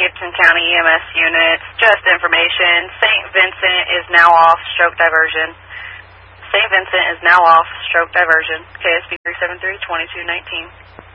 Gibson County EMS units. Just information. St. Vincent is now off stroke diversion. St. Vincent is now off stroke diversion. KSB 373-2219.